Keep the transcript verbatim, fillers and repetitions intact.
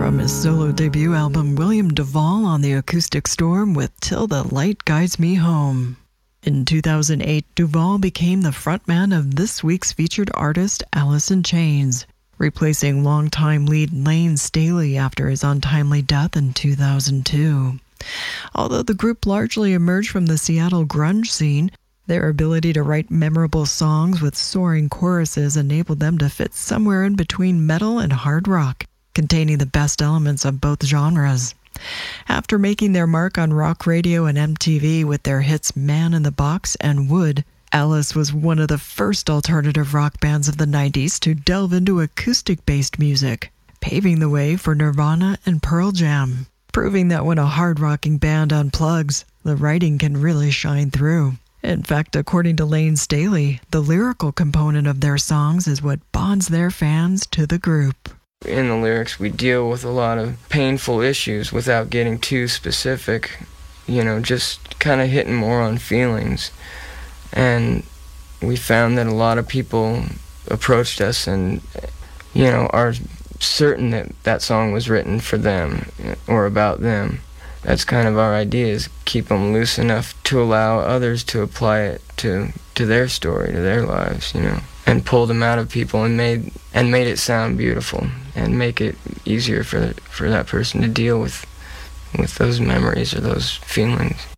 from his solo debut album, William Duvall on the Acoustic Storm with Till the Light Guides Me Home. In two thousand eight, Duvall became the frontman of this week's featured artist, Alice in Chains, replacing longtime lead Lane Staley after his untimely death in two thousand two. Although the group largely emerged from the Seattle grunge scene, their ability to write memorable songs with soaring choruses enabled them to fit somewhere in between metal and hard rock, containing the best elements of both genres. After making their mark on rock radio and M T V with their hits Man in the Box and Wood, Alice was one of the first alternative rock bands of the nineties to delve into acoustic-based music, paving the way for Nirvana and Pearl Jam, proving that when a hard-rocking band unplugs, the writing can really shine through. In fact, according to Lane Staley, the lyrical component of their songs is what bonds their fans to the group. In the lyrics, we deal with a lot of painful issues without getting too specific, you know, just kind of hitting more on feelings. And we found that a lot of people approached us and, you know, are certain that that song was written for them or about them. That's kind of our idea, is keep them loose enough to allow others to apply it to, to their story, to their lives, you know, and pull them out of people and made and made it sound beautiful and make it easier for for that person to deal with with those memories or those feelings.